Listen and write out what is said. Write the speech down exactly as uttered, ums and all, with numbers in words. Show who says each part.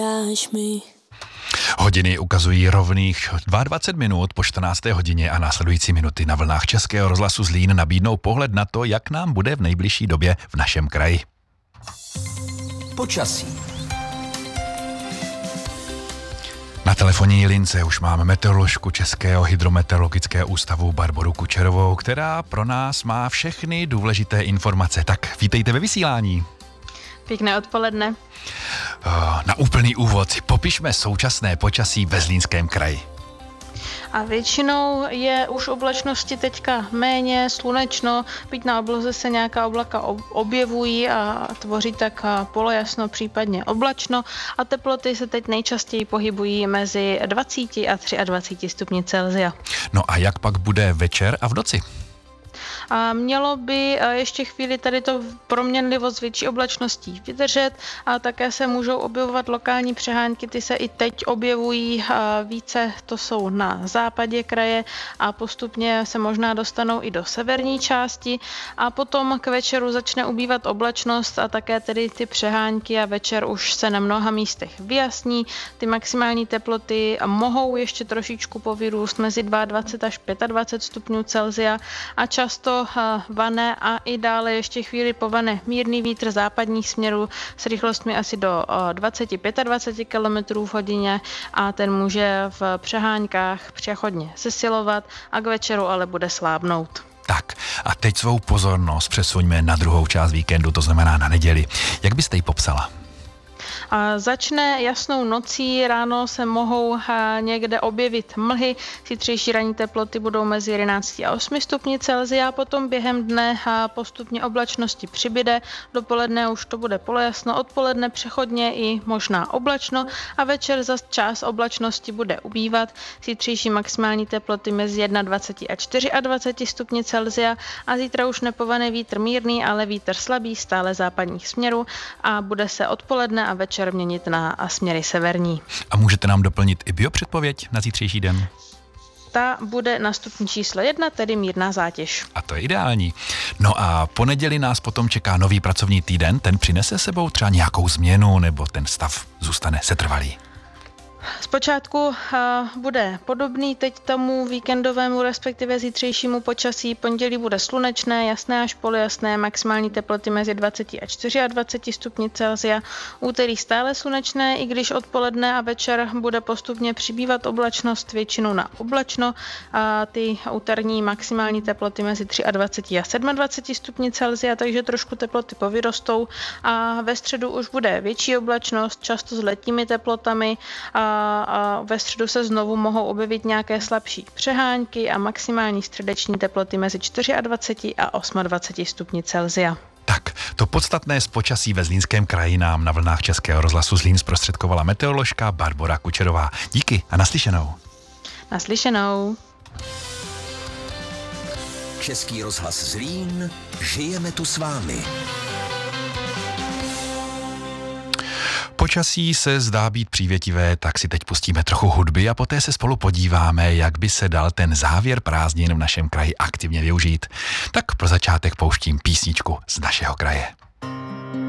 Speaker 1: Hodiny ukazují rovných dvacet dva minut po čtrnácté hodině a následující minuty na vlnách Českého rozhlasu Zlín nabídnou pohled na to, jak nám bude v nejbližší době v našem kraji.
Speaker 2: Počasí.
Speaker 1: Na telefonní lince už máme meteoroložku Českého hydrometeorologického ústavu Barboru Kučerovou, která pro nás má všechny důležité informace. Tak vítejte ve vysílání.
Speaker 3: Pěkné odpoledne.
Speaker 1: Na úplný úvod si popišme současné počasí ve Zlínském kraji.
Speaker 3: A většinou je už oblačnosti teďka méně, slunečno, byť na obloze se nějaká oblaka objevují a tvoří tak polojasno, případně oblačno a teploty se teď nejčastěji pohybují mezi dvacet a dvacet tři stupni Celsia.
Speaker 1: No a jak pak bude večer a v noci?
Speaker 3: A mělo by ještě chvíli tady to proměnlivost větší oblačností vydržet a také se můžou objevovat lokální přehánky, ty se i teď objevují více, to jsou na západě kraje a postupně se možná dostanou i do severní části a potom k večeru začne ubývat oblačnost a také tedy ty přehánky a večer už se na mnoha místech vyjasní, ty maximální teploty mohou ještě trošičku povyrůst mezi dvacet dva až dvacet pět stupňů Celsia a často vane a i dále ještě chvíli povane mírný vítr západních směrů s rychlostmi asi do dvacet dvacet pět kilometrů v hodině a ten může v přeháňkách přechodně zesilovat a k večeru ale bude slábnout.
Speaker 1: Tak a teď svou pozornost přesuňme na druhou část víkendu, to znamená na neděli. Jak byste ji popsala?
Speaker 3: A začne jasnou nocí, ráno se mohou někde objevit mlhy, chytřejší ranní teploty budou mezi jedenáct a osm stupni Celsia, potom během dne postupně oblačnosti přibyde, dopoledne už to bude polojasno, odpoledne přechodně i možná oblačno a večer zas část oblačnosti bude ubývat, chytřejší maximální teploty mezi dvacet jedna a dvacet čtyři stupni Celsia a zítra už nepovane vítr mírný, ale vítr slabý, stále západních směrů a bude se odpoledne a večer měnit na směry severní.
Speaker 1: A můžete nám doplnit i biopředpověď na zítřejší den?
Speaker 3: Ta bude na stupni číslo jedna, tedy mírná zátěž.
Speaker 1: A to je ideální. No a po neděli nás potom čeká nový pracovní týden, ten přinese sebou třeba nějakou změnu nebo ten stav zůstane setrvalý?
Speaker 3: Zpočátku uh, bude podobný teď tomu víkendovému, respektive zítřejšímu počasí. Pondělí bude slunečné, jasné až polojasné, maximální teploty mezi dvacet a dvacet čtyři stupni Celsia. Úterý stále slunečné, i když odpoledne a večer bude postupně přibývat oblačnost většinou na oblačno. A ty úterní maximální teploty mezi dvacet tři a dvacet sedm stupni Celsia, takže trošku teploty povyrostou. A ve středu už bude větší oblačnost, často s letními teplotami. A a ve středu se znovu mohou objevit nějaké slabší přehánky a maximální středeční teploty mezi dvacet čtyři a dvacet osm stupni Celsia.
Speaker 1: Tak, to podstatné z počasí ve Zlínském kraji nám na vlnách Českého rozhlasu Zlín zprostředkovala meteoroložka Barbora Kučerová. Díky a naslyšenou.
Speaker 3: Naslyšenou.
Speaker 2: Český rozhlas Zlín, žijeme tu s vámi.
Speaker 1: Počasí se zdá být přívětivé, tak si teď pustíme trochu hudby a poté se spolu podíváme, jak by se dal ten závěr prázdnin v našem kraji aktivně využít. Tak pro začátek pouštím písničku z našeho kraje.